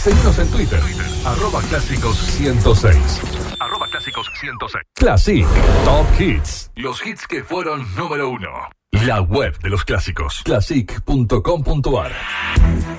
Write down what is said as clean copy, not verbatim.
Seguinos en Twitter, @clásicos106. Classic Top Hits. Los hits que fueron número 1. La web de los clásicos. Classic.com.ar